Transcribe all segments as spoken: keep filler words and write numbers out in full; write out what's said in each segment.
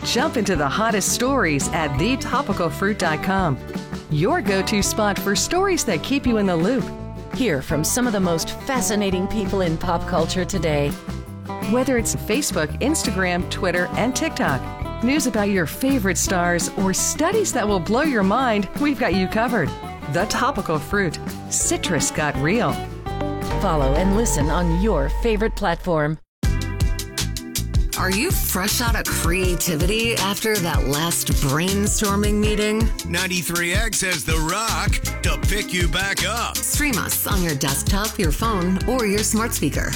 Jump into the hottest stories at the topical fruit dot com. Your go-to spot for stories that keep you in the loop. Hear from some of the most fascinating people in pop culture today. Whether it's Facebook, Instagram, Twitter, and TikTok, news about your favorite stars, or studies that will blow your mind, we've got you covered. The Topical Fruit. Citrus got real. Follow and listen on your favorite platform. Are you fresh out of creativity after that last brainstorming meeting? ninety-three X has The Rock to pick you back up. Stream us on your desktop, your phone, or your smart speaker.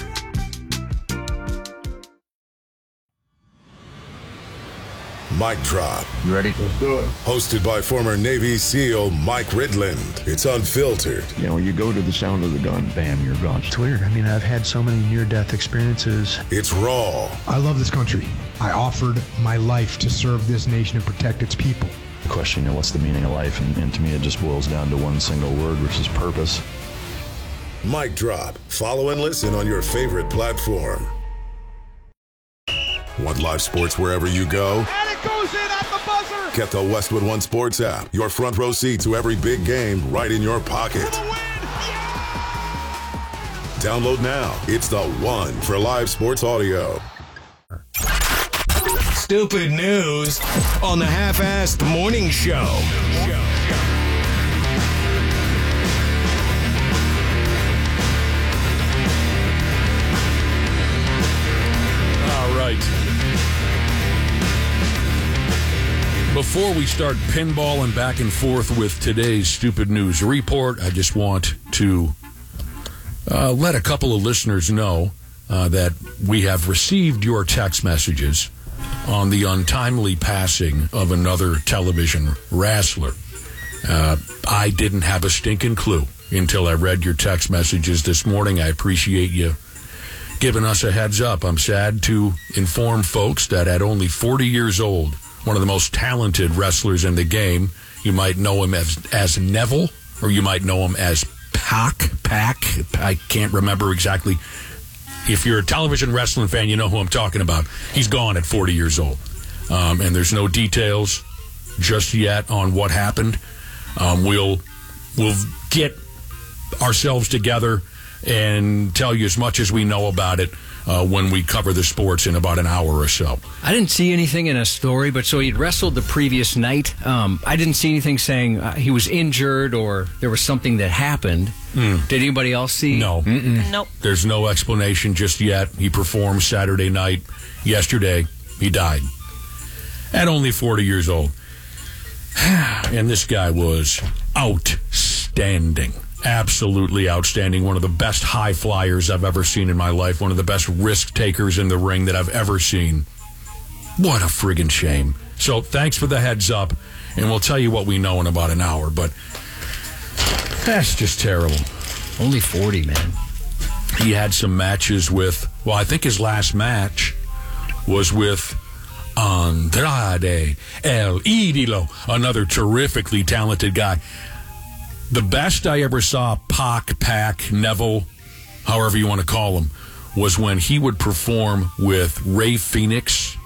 Mic Drop. You ready? Let's do it. Hosted by former Navy SEAL Mike Ridland. It's unfiltered. You know, you go to the sound of the gun, bam, you're gone. It's weird. I mean, I've had so many near-death experiences. It's raw. I love this country. I offered my life to serve this nation and protect its people. The question, you know, what's the meaning of life? And, and to me, it just boils down to one single word, which is purpose. Mic Drop. Follow and listen on your favorite platform. Want live sports wherever you go? And it goes in at the buzzer! Get the Westwood One Sports app. Your front row seat to every big game right in your pocket. Download now. It's the one for live sports audio. Stupid news on the Half-Assed Morning Show. All right. Before we start pinballing back and forth with today's Stupid News Report, I just want to uh, let a couple of listeners know uh, that we have received your text messages on the untimely passing of another television wrestler. Uh, I didn't have a stinking clue until I read your text messages this morning. I appreciate you giving us a heads up. I'm sad to inform folks that at only forty years old, one of the most talented wrestlers in the game, you might know him as, as Neville, or you might know him as Pac. Pac. I can't remember exactly. If you're a television wrestling fan, you know who I'm talking about. He's gone at forty years old. Um, and there's no details just yet on what happened. Um, we'll we'll get ourselves together and tell you as much as we know about it uh, when we cover the sports in about an hour or so. I didn't see anything in a story, but so he'd wrestled the previous night. Um, I didn't see anything saying uh, he was injured or there was something that happened. Mm. Did anybody else see? No. Mm-mm. Nope. There's no explanation just yet. He performed Saturday night. Yesterday, he died at only forty years old. And this guy was outstanding. Absolutely outstanding. One of the best high flyers I've ever seen in my life. One of the best risk takers in the ring that I've ever seen. What a friggin' shame. So thanks for the heads up, and we'll tell you what we know in about an hour. But that's just terrible. Only forty, man. He had some matches with, well, I think his last match was with Andrade El Idolo, another terrifically talented guy. The best I ever saw Pac, Pac, Neville, however you want to call him, was when he would perform with Ray Phoenix